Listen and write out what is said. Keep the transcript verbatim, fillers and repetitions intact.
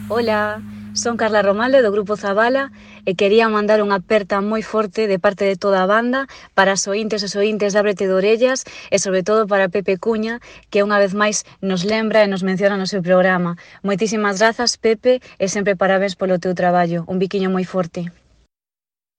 Ola, son Carla Romalde do Grupo Zabala e quería mandar unha aperta moi forte de parte de toda a banda para os oíntes e os oíntes de Ábrete de Orellas e sobre todo para Pepe Cuña, que unha vez máis nos lembra e nos menciona no seu programa. Moitísimas grazas, Pepe, e sempre parabéns polo teu traballo. Un biquiño moi forte.